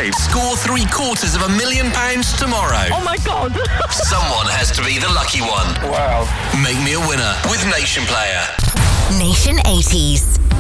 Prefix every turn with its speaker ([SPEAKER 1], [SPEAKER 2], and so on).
[SPEAKER 1] 5.
[SPEAKER 2] Score £750,000 tomorrow.
[SPEAKER 3] Oh my God.
[SPEAKER 2] Someone has to be the lucky one.
[SPEAKER 1] Wow.
[SPEAKER 2] Make me a winner with Nation Player.
[SPEAKER 4] Nation 80s.